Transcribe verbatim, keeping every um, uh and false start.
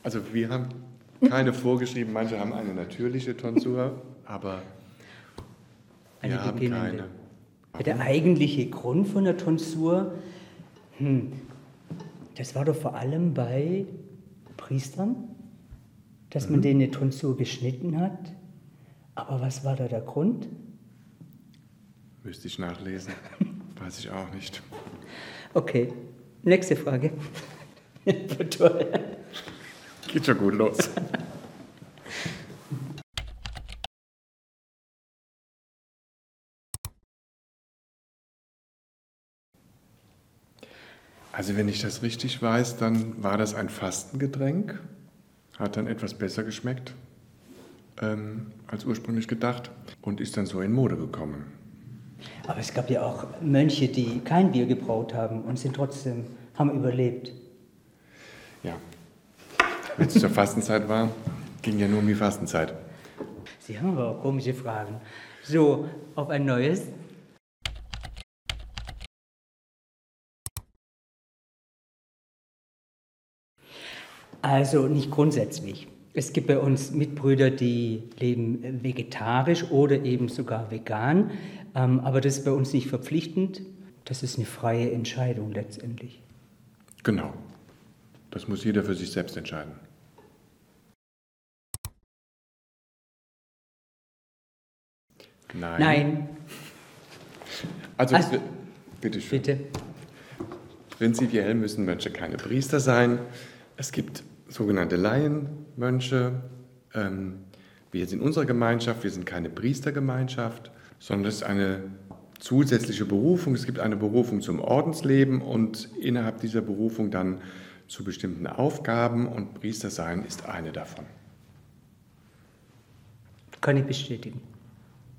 Also wir haben keine vorgeschrieben, manche haben eine natürliche Tonsur, aber Eine wir haben beginnende. keine. Ja, der eigentliche Grund von der Tonsur, hm, das war doch vor allem bei Priestern, dass man denen eine Tonsur geschnitten hat. Aber was war da der Grund? Müsste ich nachlesen. Weiß ich auch nicht. Okay, nächste Frage. Toll. Geht schon gut los. Also wenn ich das richtig weiß, dann war das ein Fastengetränk. Hat dann etwas besser geschmeckt ähm, als ursprünglich gedacht und ist dann so in Mode gekommen. Aber es gab ja auch Mönche, die kein Bier gebraut haben und sind trotzdem, haben überlebt. Ja, wenn es zur Fastenzeit war, ging ja nur um die Fastenzeit. Sie haben aber auch komische Fragen. So, auf ein neues. Also nicht grundsätzlich. Es gibt bei uns Mitbrüder, die leben vegetarisch oder eben sogar vegan. Ähm, aber das ist bei uns nicht verpflichtend. Das ist eine freie Entscheidung letztendlich. Genau. Das muss jeder für sich selbst entscheiden. Nein. Nein. Also, Also, bitte schön. bitte. Prinzipiell müssen Mönche keine Priester sein. Es gibt sogenannte Laienmönche. Ähm, wir sind unsere Gemeinschaft, wir sind keine Priestergemeinschaft, sondern es ist eine zusätzliche Berufung. Es gibt eine Berufung zum Ordensleben und innerhalb dieser Berufung dann zu bestimmten Aufgaben und Priester sein ist eine davon. Kann ich bestätigen.